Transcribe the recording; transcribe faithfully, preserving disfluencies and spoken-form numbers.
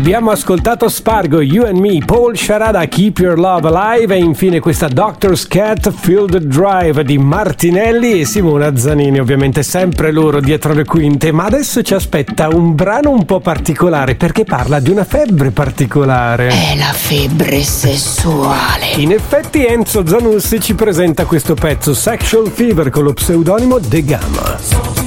Abbiamo ascoltato Spargo, You and Me, Paul Sciarada, Keep Your Love Alive e infine questa Doctor's Cat, Field Drive di Martinelli e Simona Zanini, ovviamente sempre loro dietro le quinte. Ma adesso ci aspetta un brano un po' particolare perché parla di una febbre particolare. È la febbre sessuale. In effetti Enzo Zanussi ci presenta questo pezzo, Sexual Fever, con lo pseudonimo The Gamma.